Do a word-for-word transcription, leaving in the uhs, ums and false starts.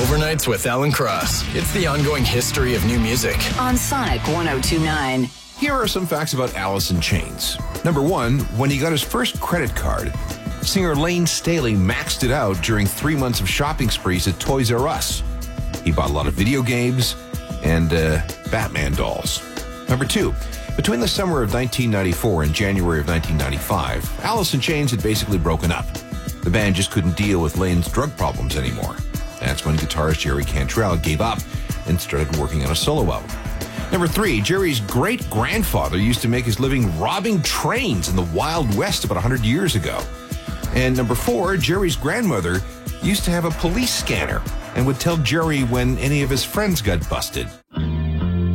Overnights with Alan Cross. It's the ongoing history of new music. On Sonic one oh two point nine. Here are some facts about Alice in Chains. Number one, when he got his first credit card, singer Lane Staley maxed it out during three months of shopping sprees at Toys R Us. He bought a lot of video games and uh, Batman dolls. Number two, between the summer of nineteen ninety-four and January of nineteen ninety-five, Alice in Chains had basically broken up. The band just couldn't deal with Lane's drug problems anymore. That's when guitarist Jerry Cantrell gave up and started working on a solo album. Number three, Jerry's great-grandfather used to make his living robbing trains in the Wild West about one hundred years ago. And number four, Jerry's grandmother used to have a police scanner and would tell Jerry when any of his friends got busted.